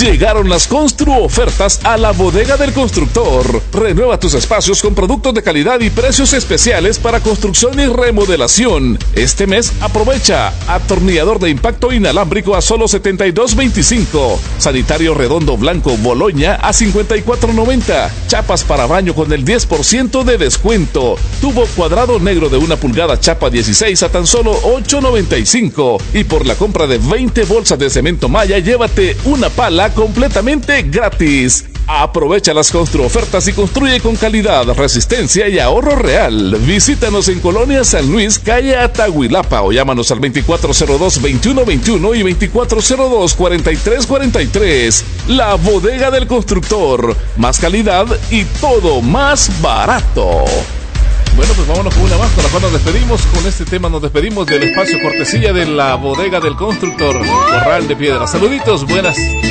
Llegaron las Constru ofertas a la Bodega del Constructor. Renueva tus espacios con productos de calidad y precios especiales para construcción y remodelación. Este mes aprovecha atornillador de impacto inalámbrico a solo $72.25. Sanitario redondo blanco Boloña a $54.90. Chapas para baño con el 10% de descuento. Tubo cuadrado negro de 1 pulgada chapa 16 a tan solo $8.95. Y por la compra de 20 bolsas de cemento Maya, llévate una pala completamente gratis. Aprovecha las Constru ofertas y construye con calidad, resistencia y ahorro real. Visítanos en Colonia San Luis, calle Atahuilapa, o llámanos al 2402-2121 y 2402-4343. La Bodega del Constructor. Más calidad y todo más barato. Bueno, pues vámonos con una más, con la cual nos despedimos. Con este tema nos despedimos del espacio cortesía de la Bodega del Constructor, Corral de Piedra. Saluditos, buenas